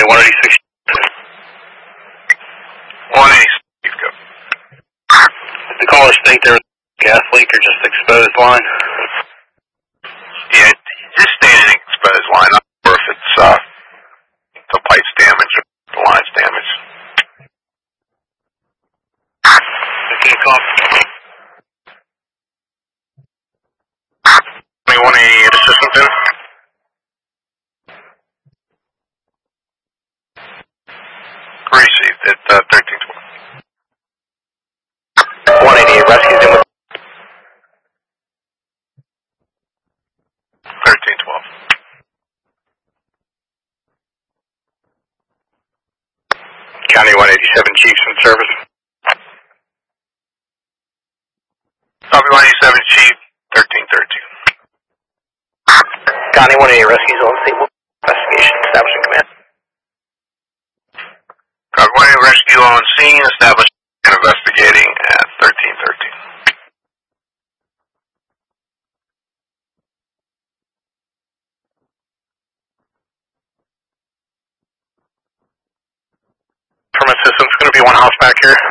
186. 186, go. Did the callers think there was a gas leak or just exposed line? Yeah, just stated exposed line. Not sure if it's the pipe's damaged or the line's damaged. Okay, copy. 188 assistance in. Received at 1312. 188 rescues in with 1312. County 187 Chiefs in service. Copy 187 Chief, 1313. County 188 rescues on scene. Investigation, establishing command. Copy 188 rescue on scene, established and investigating at 1313. From assistance, going to be one house back here.